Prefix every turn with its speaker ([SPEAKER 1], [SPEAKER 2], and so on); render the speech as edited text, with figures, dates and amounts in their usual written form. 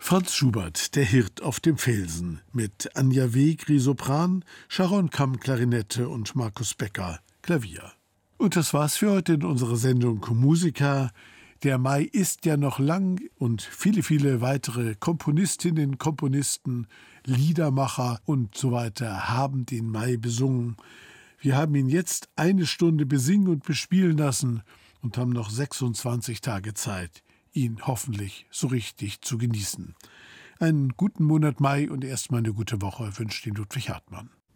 [SPEAKER 1] Franz Schubert, der Hirt auf dem Felsen, mit Anja Wegri Sopran, Sharon Kamm Klarinette und Markus Becker Klavier. Und das war's für heute in unserer Sendung Musica. Der Mai ist ja noch lang und viele, viele weitere Komponistinnen, Komponisten, Liedermacher und so weiter haben den Mai besungen. Wir haben ihn jetzt 1 Stunde besingen und bespielen lassen und haben noch 26 Tage Zeit, ihn hoffentlich so richtig zu genießen. Einen guten Monat Mai und erstmal eine gute Woche wünscht Ihnen Ludwig Hartmann.